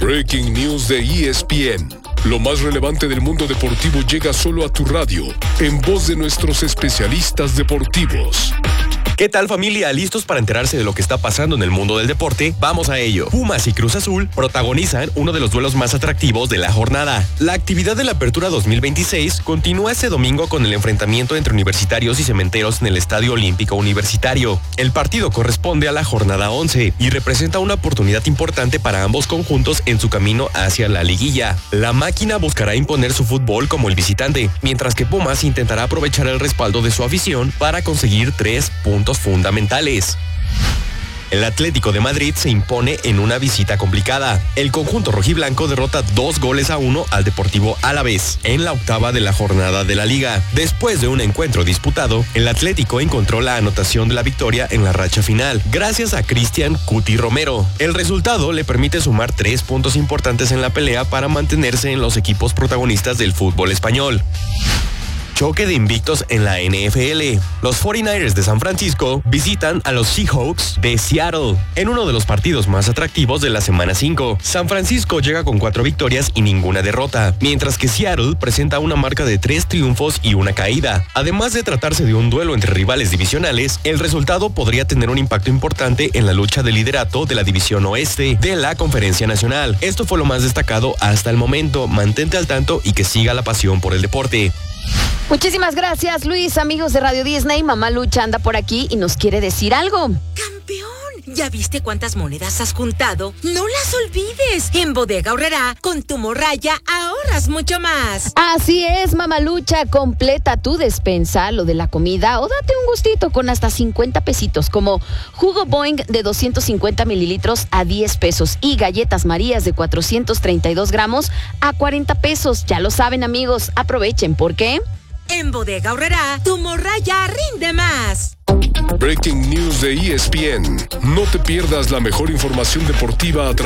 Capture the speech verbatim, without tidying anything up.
Breaking News de E S P N. Lo más relevante del mundo deportivo llega solo a tu radio, en voz de nuestros especialistas deportivos. ¿Qué tal, familia? ¿Listos para enterarse de lo que está pasando en el mundo del deporte? Vamos a ello. Pumas y Cruz Azul protagonizan uno de los duelos más atractivos de la jornada. La actividad de la Apertura dos mil veintiséis continúa este domingo con el enfrentamiento entre Universitarios y Cementeros en el Estadio Olímpico Universitario. El partido corresponde a la jornada once y representa una oportunidad importante para ambos conjuntos en su camino hacia la liguilla. La máquina buscará imponer su fútbol como el visitante, mientras que Pumas intentará aprovechar el respaldo de su afición para conseguir tres puntos fundamentales. El Atlético de Madrid se impone en una visita complicada. El conjunto rojiblanco derrota dos goles a uno al Deportivo Alavés en la octava de la jornada de la Liga. Después de un encuentro disputado, el Atlético encontró la anotación de la victoria en la racha final, gracias a Cristian Cuti Romero. El resultado le permite sumar tres puntos importantes en la pelea para mantenerse en los equipos protagonistas del fútbol español. Choque de invictos en la N F L. Los cuarenta y nueve ers de San Francisco visitan a los Seahawks de Seattle en uno de los partidos más atractivos de la semana cinco. San Francisco llega con cuatro victorias y ninguna derrota, mientras que Seattle presenta una marca de tres triunfos y una caída. Además de tratarse de un duelo entre rivales divisionales, el resultado podría tener un impacto importante en la lucha de liderato de la división oeste de la Conferencia Nacional. Esto fue lo más destacado hasta el momento. Mantente al tanto y que siga la pasión por el deporte. Muchísimas gracias, Luis. Amigos de Radio Disney, Mamá Lucha anda por aquí y nos quiere decir algo. ¡Campeón! ¿Ya viste cuántas monedas has juntado? ¡No las olvides! En Bodega Aurrerá, con tu morraya, ahorras mucho más. Así es, Mamá Lucha. Completa tu despensa, lo de la comida, o date un gustito con hasta cincuenta pesitos, como jugo Boing de doscientos cincuenta mililitros a diez pesos y galletas Marías de cuatrocientos treinta y dos gramos a cuarenta pesos. Ya lo saben, amigos, aprovechen, ¿por qué? En Bodega Aurrerá, tu morraya rinde más. Breaking News de E S P N. No te pierdas la mejor información deportiva a través